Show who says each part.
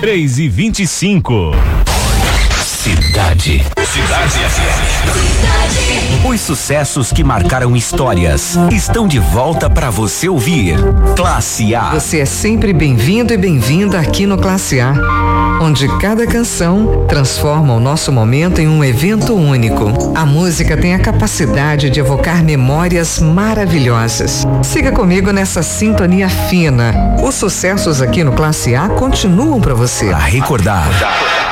Speaker 1: 3h25.
Speaker 2: Cidade. Os sucessos que marcaram histórias estão de volta para você ouvir. Classe A.
Speaker 3: Você é sempre bem-vindo e bem-vinda aqui no Classe A, onde cada canção transforma o nosso momento em um evento único. A música tem a capacidade de evocar memórias maravilhosas. Siga comigo nessa sintonia fina. Os sucessos aqui no Classe A continuam para você.
Speaker 2: Para recordar